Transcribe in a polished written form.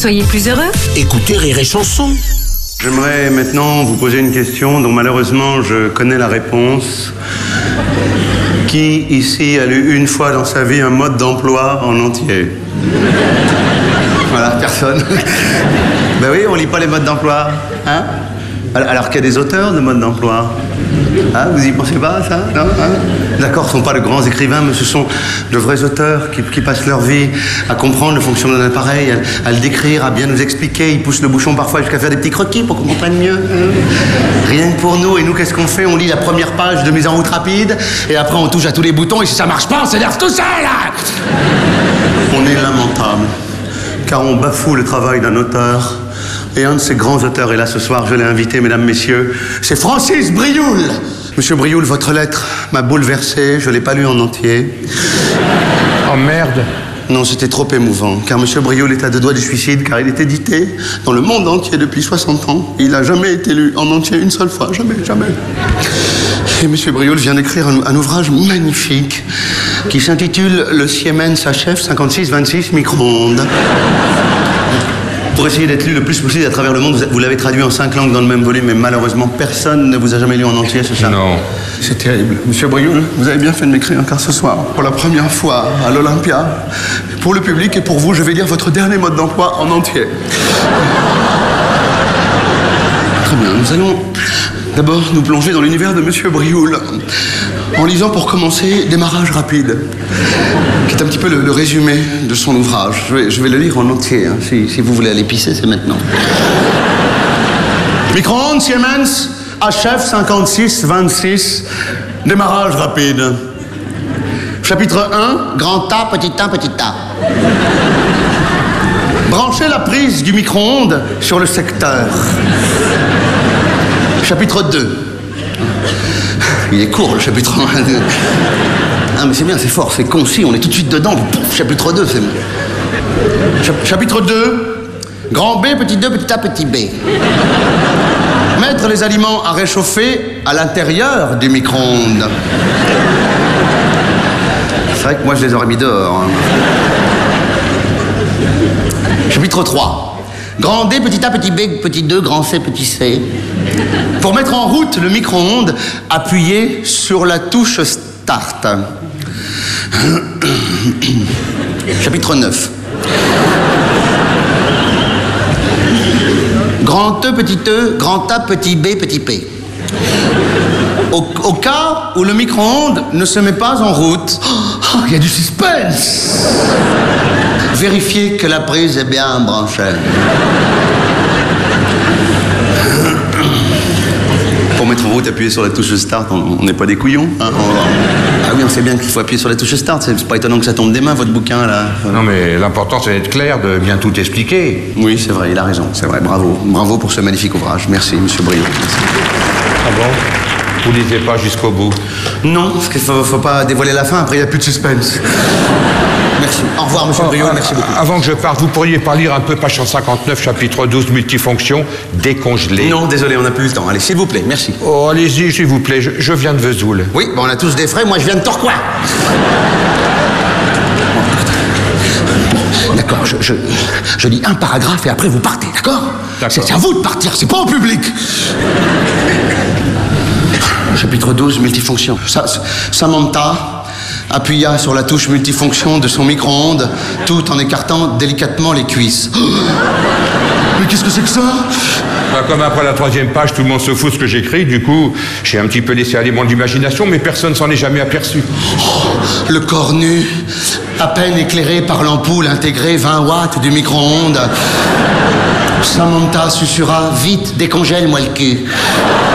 soyez plus heureux. Écoutez Rire et Chanson. J'aimerais maintenant vous poser une question dont malheureusement je connais la réponse. Qui ici a lu une fois dans sa vie un mode d'emploi en entier? Voilà, personne. Ben oui, on lit pas les modes d'emploi, hein? Alors qu'il y a des auteurs de modes d'emploi. Hein, vous y pensez pas, ça? Non, hein? D'accord, ce ne sont pas de grands écrivains, mais ce sont de vrais auteurs qui passent leur vie à comprendre le fonctionnement d'un appareil, à le décrire, à bien nous expliquer. Ils poussent le bouchon parfois jusqu'à faire des petits croquis pour qu'on comprenne mieux. Rien que pour nous. Et nous, qu'est-ce qu'on fait? On lit la première page de mise en route rapide, et après on touche à tous les boutons, et si ça marche pas, on s'énerve tout seul, là. On est lamentable, car on bafoue le travail d'un auteur. Et un de ces grands auteurs est là ce soir, je l'ai invité, mesdames, messieurs, c'est Francis Brioul. Monsieur Brioul, votre lettre m'a bouleversé, je ne l'ai pas lu en entier. Oh merde. Non, c'était trop émouvant, car Monsieur Brioul est à 2 doigts du suicide, car il est édité dans le monde entier depuis 60 ans. Il n'a jamais été lu en entier une seule fois, jamais, jamais. Et Monsieur Brioul vient d'écrire un ouvrage magnifique qui s'intitule « Le Siemens HF 5626 micro-ondes ». Pour essayer d'être lu le plus possible à travers le monde, vous l'avez traduit en 5 langues dans le même volume, mais malheureusement, personne ne vous a jamais lu en entier, c'est ça? Non. C'est terrible. Monsieur Brioul, vous avez bien fait de m'écrire, car ce soir, pour la première fois à l'Olympia, pour le public et pour vous, je vais lire votre dernier mode d'emploi en entier. Très bien, nous allons d'abord nous plonger dans l'univers de Monsieur Brioul, en lisant pour commencer Démarrage rapide, qui est un petit peu le résumé de son ouvrage. Je vais le lire en entier, hein. Si vous voulez aller pisser, c'est maintenant. Micro-ondes Siemens HF 5626, démarrage rapide. Chapitre 1, grand A, petit A, petit A. Branchez la prise du micro-ondes sur le secteur. Chapitre 2. Il est court, le chapitre 1. Ah, mais c'est bien, c'est fort, c'est concis, on est tout de suite dedans. Pouf, chapitre 2, c'est... Chapitre 2. Grand B, petit 2, petit A, petit B. Mettre les aliments à réchauffer à l'intérieur du micro-ondes. C'est vrai que moi, je les aurais mis dehors. Hein. Chapitre 3. Grand D, petit A, petit B, petit 2, grand C, petit C. Pour mettre en route le micro-ondes, appuyez sur la touche Start. Chapitre 9. Grand E, petit E, grand A, petit B, petit P. Au cas où le micro-ondes ne se met pas en route, il y a du suspense. Vérifiez que la prise est bien branchée. Pour mettre en route, appuyez sur la touche Start, on n'est pas des couillons. Hein, Ah oui, on sait bien qu'il faut appuyer sur la touche Start, c'est pas étonnant que ça tombe des mains, votre bouquin, là. Non, mais l'important, c'est d'être clair, de bien tout expliquer. Oui, c'est vrai, il a raison, c'est vrai, bravo. Bravo pour ce magnifique ouvrage. Merci, Monsieur Brioul. Ah bon? Vous lisez pas jusqu'au bout? Non, parce qu'il faut pas dévoiler la fin, après il n'y a plus de suspense. Merci. Au revoir, Monsieur Brioul, merci beaucoup. Avant que je parte, vous pourriez pas lire un peu page 159, chapitre 12, multifonction, décongelé. Non, désolé, on n'a plus le temps. Allez, s'il vous plaît, merci. Oh, allez-y, s'il vous plaît, je viens de Vesoul. Oui, bon, on a tous des frais, moi je viens de Tourcoing. D'accord, je lis un paragraphe et après vous partez, d'accord? C'est à vous de partir, c'est pas au public. Chapitre 12, multifonction. Samantha appuya sur la touche multifonction de son micro-ondes tout en écartant délicatement les cuisses. Mais qu'est-ce que c'est que ça? Bah, comme après la 3e page, tout le monde se fout de ce que j'écris, du coup, j'ai un petit peu laissé aller mon imagination, mais personne s'en est jamais aperçu. Le corps nu, à peine éclairé par l'ampoule intégrée 20 watts du micro-ondes. Samantha susurra, vite, décongèle-moi le cul.